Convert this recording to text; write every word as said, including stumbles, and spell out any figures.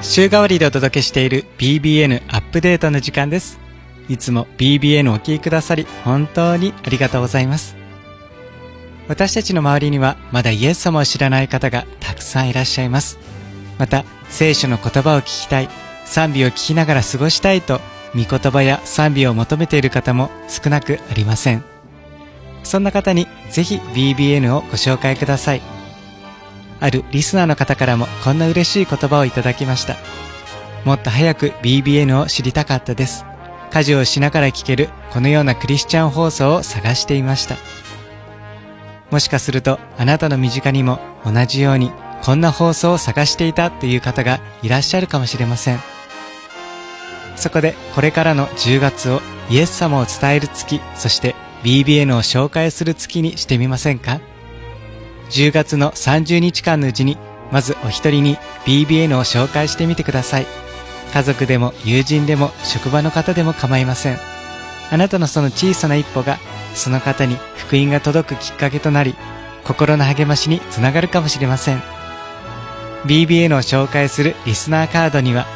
週替わりでお届けしている ビービーエヌ アップデートの時間です。いつも ビービーエヌ をお聞きくださり本当にありがとうございます。私たちの周りにはまだイエス様を知らない方がたくさんいらっしゃいます。また聖書の言葉を聞きたい、賛美を聞きながら過ごしたいと御言葉や賛美を求めている方も少なくありません。そんな方にぜひ ビービーエヌ をご紹介ください。あるリスナーの方からもこんな嬉しい言葉をいただきました。もっと早く ビービーエヌ を知りたかったです。家事をしながら聞けるこのようなクリスチャン放送を探していました。もしかするとあなたの身近にも同じようにこんな放送を探していたという方がいらっしゃるかもしれません。そこでこれからのじゅうがつをイエス様を伝える月、そして ビービーエヌ を紹介する月にしてみませんか？じゅうがつのさんじゅうにちかんのうちにまずお一人に ビービーエヌ を紹介してみてください。家族でも友人でも職場の方でも構いません。あなたのその小さな一歩がその方に福音が届くきっかけとなり、心の励ましにつながるかもしれません。ビービーエヌ を紹介するリスナーカードには